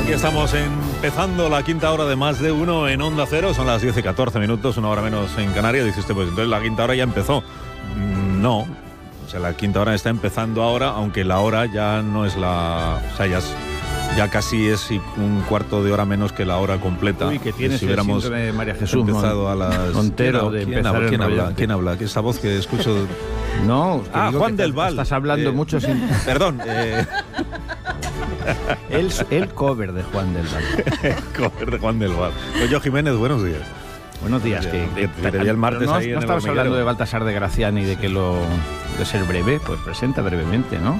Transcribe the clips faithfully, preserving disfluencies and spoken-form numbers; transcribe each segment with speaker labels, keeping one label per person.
Speaker 1: Aquí estamos empezando la quinta hora de Más de Uno en Onda Cero. Son las diez y catorce minutos, una hora menos en Canarias. Dice usted, pues entonces la quinta hora ya empezó. No, o sea, la quinta hora está empezando ahora, aunque la hora ya no es la... O sea, ya, es, ya casi es un cuarto de hora menos que la hora completa.
Speaker 2: Uy, que tienes
Speaker 1: si hubiéramos
Speaker 2: el síndrome de María Jesús
Speaker 1: empezado a las...
Speaker 2: Montero
Speaker 1: ¿Quién,
Speaker 2: de
Speaker 1: ¿quién,
Speaker 2: empezar
Speaker 1: habla, ¿quién,
Speaker 2: el
Speaker 1: habla,
Speaker 2: rollo?
Speaker 1: ¿Quién habla? ¿Qué esa voz que escucho?
Speaker 2: No,
Speaker 1: ah,
Speaker 2: digo
Speaker 1: Juan
Speaker 2: que te,
Speaker 1: del Val.
Speaker 2: Estás hablando
Speaker 1: eh,
Speaker 2: mucho sin...
Speaker 1: Perdón. Eh...
Speaker 2: el, el cover de Juan del Val.
Speaker 1: cover de Juan del Val. Yo, Jiménez, buenos días.
Speaker 2: Buenos días. Que, que,
Speaker 1: que te vi el martes
Speaker 2: no,
Speaker 1: ahí
Speaker 2: no
Speaker 1: en el
Speaker 2: estabas
Speaker 1: hormiguero.
Speaker 2: hablando de Baltasar de Graciani y de que lo... de ser breve, pues presenta brevemente, ¿no?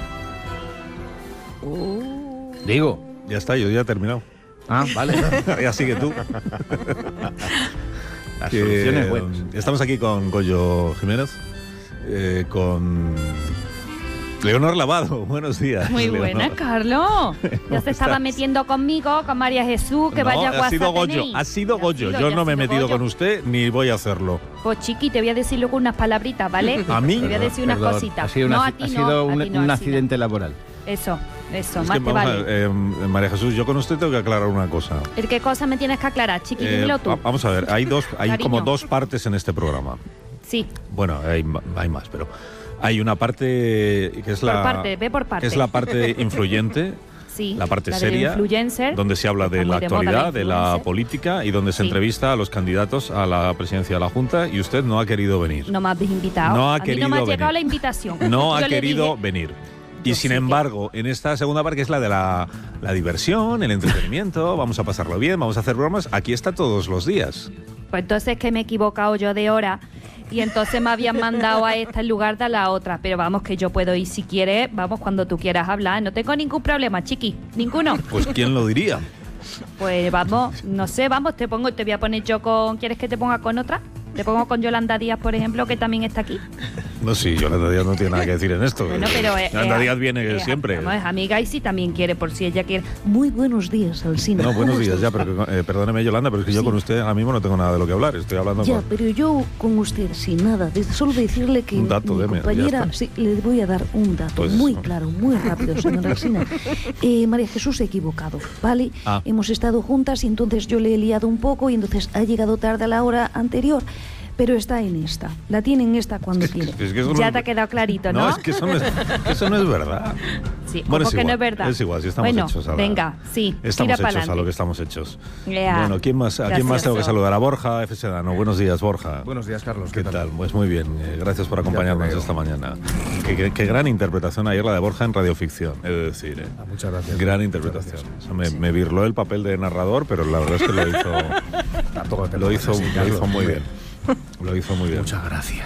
Speaker 3: Uh.
Speaker 2: Digo.
Speaker 1: Ya está, yo ya he terminado.
Speaker 2: Ah, vale.
Speaker 1: Ya sigue tú.
Speaker 2: Las
Speaker 1: que,
Speaker 2: soluciones buenas.
Speaker 1: Estamos aquí con Goyo Jiménez, eh, con Leonor Lavado. Buenos días.
Speaker 3: Muy
Speaker 1: Leonor.
Speaker 3: buena, Carlos. Ya se estaba
Speaker 1: estás?
Speaker 3: metiendo conmigo, con María Jesús, que
Speaker 1: no,
Speaker 3: vaya
Speaker 1: ha
Speaker 3: WhatsApp
Speaker 1: sido Goyo,
Speaker 3: tenéis.
Speaker 1: ha sido
Speaker 3: Ya
Speaker 1: Goyo.
Speaker 3: sido,
Speaker 1: Yo
Speaker 3: ya
Speaker 1: no
Speaker 3: ha
Speaker 1: me he
Speaker 3: sido
Speaker 1: metido
Speaker 3: Goyo.
Speaker 1: con usted ni voy a hacerlo.
Speaker 3: Pues chiqui, te voy a decir luego unas palabritas, ¿vale?
Speaker 1: ¿A mí?
Speaker 3: Te voy a decir unas
Speaker 2: Perdón,
Speaker 3: cositas.
Speaker 2: Ha sido,
Speaker 3: no,
Speaker 2: una,
Speaker 3: a ti
Speaker 2: ha
Speaker 3: no,
Speaker 2: sido un,
Speaker 3: a ti no,
Speaker 2: un
Speaker 3: así
Speaker 2: accidente laboral.
Speaker 3: no. Eso, eso,
Speaker 1: Es
Speaker 3: más
Speaker 1: que,
Speaker 3: te
Speaker 1: vamos a
Speaker 3: vale.
Speaker 1: ver, eh, María Jesús, yo con usted tengo que aclarar una cosa.
Speaker 3: ¿El qué cosa me tienes que aclarar, chiqui?
Speaker 1: Eh,
Speaker 3: Dímelo tú.
Speaker 1: va- vamos a ver, hay dos, hay
Speaker 3: Cariño.
Speaker 1: como dos partes en este programa.
Speaker 3: Sí,
Speaker 1: Bueno, hay, ma- hay más, pero hay una parte que es
Speaker 3: por
Speaker 1: la
Speaker 3: parte, ve por parte.
Speaker 1: que es la parte influyente,
Speaker 3: sí,
Speaker 1: la parte
Speaker 3: del
Speaker 1: seria,
Speaker 3: influencer,
Speaker 1: donde se habla de
Speaker 3: está
Speaker 1: la
Speaker 3: muy de moda la
Speaker 1: actualidad, de la
Speaker 3: influencer.
Speaker 1: política y donde se
Speaker 3: Sí.
Speaker 1: entrevista a los candidatos a la presidencia de la Junta y usted no ha querido venir.
Speaker 3: No me habéis invitado.
Speaker 1: No ha
Speaker 3: a mí
Speaker 1: querido
Speaker 3: no me ha
Speaker 1: venir.
Speaker 3: llegado la invitación.
Speaker 1: No ha
Speaker 3: Yo le
Speaker 1: querido
Speaker 3: dije-
Speaker 1: venir. Y
Speaker 3: Yo
Speaker 1: sin
Speaker 3: sí que-
Speaker 1: embargo, en esta segunda parte, que es la de la, la diversión, el entretenimiento, vamos a pasarlo bien, vamos a hacer bromas, aquí está todos los días.
Speaker 3: Pues entonces que me he equivocado yo de hora y entonces me habían mandado a esta en lugar de a la otra. Pero vamos, que yo puedo ir si quieres, vamos, cuando tú quieras hablar. No tengo ningún problema, chiqui, ninguno.
Speaker 1: Pues ¿quién lo diría?
Speaker 3: Pues vamos, no sé, vamos, te pongo, te voy a poner yo con... ¿Quieres que te ponga con otra? Te pongo con Yolanda Díaz, por ejemplo, que también está aquí.
Speaker 1: No, sí, Yolanda Díaz no tiene nada que decir en esto.
Speaker 3: Bueno, pero... eh,
Speaker 1: Yolanda
Speaker 3: eh,
Speaker 1: Díaz viene
Speaker 3: eh,
Speaker 1: siempre.
Speaker 3: vamos, es amiga y si también quiere, por si ella quiere. Muy buenos días, Alsina.
Speaker 1: No, buenos
Speaker 3: ¿Cómo
Speaker 1: días ya,
Speaker 3: estás?
Speaker 1: pero eh, perdóneme Yolanda, pero es que yo
Speaker 4: Sí.
Speaker 1: con usted ahora mismo no tengo nada de lo que hablar. Estoy hablando
Speaker 4: Ya,
Speaker 1: con...
Speaker 4: pero yo con usted, sin nada, de- solo decirle que
Speaker 1: Un dato,
Speaker 4: mi
Speaker 1: deme, ya
Speaker 4: compañera,
Speaker 1: está.
Speaker 4: sí, le voy a dar un dato
Speaker 1: Pues
Speaker 4: muy
Speaker 1: eso.
Speaker 4: claro, muy rápido, señora Alsina. Eh, María Jesús se ha equivocado, ¿vale?
Speaker 1: Ah.
Speaker 4: Hemos estado juntas y entonces yo le he liado un poco y entonces ha llegado tarde a la hora anterior. Pero está en esta, la tiene en esta cuando quiere.
Speaker 1: Es que eso no
Speaker 3: Ya
Speaker 1: es-
Speaker 3: te ha quedado clarito, ¿no?
Speaker 1: No, es que eso no es, que eso no es verdad.
Speaker 3: Sí,
Speaker 1: Bueno,
Speaker 3: ¿cómo
Speaker 1: es
Speaker 3: que
Speaker 1: igual,
Speaker 3: no es verdad?
Speaker 1: es igual, si estamos
Speaker 3: bueno,
Speaker 1: hechos a la-
Speaker 3: venga, sí,
Speaker 1: Estamos
Speaker 3: tira
Speaker 1: hechos
Speaker 3: para
Speaker 1: a lo que estamos hechos.
Speaker 3: Ya.
Speaker 1: Bueno, ¿quién más, ¿a quién más tengo que
Speaker 3: Gracioso.
Speaker 1: saludar? A Borja F. Sedano. Buenos días, Borja.
Speaker 5: Buenos días, Carlos.
Speaker 1: ¿Qué tal? Pues muy bien, eh, gracias por acompañarnos
Speaker 5: veo.
Speaker 1: esta mañana. Qué, qué- qué gran interpretación ayer la de Borja en Radioficción, he de decir. eh.
Speaker 5: Ah, muchas gracias.
Speaker 1: Gran
Speaker 5: Muchas
Speaker 1: interpretación.
Speaker 5: gracias.
Speaker 1: O sea, me,
Speaker 5: Sí.
Speaker 1: me birló el papel de narrador, pero la verdad es que lo hizo,
Speaker 5: Tampoco te
Speaker 1: lo
Speaker 5: pongas
Speaker 1: hizo,
Speaker 5: así,
Speaker 1: lo
Speaker 5: Carlos.
Speaker 1: hizo muy bien. Lo hizo muy bien.
Speaker 5: Muchas gracias.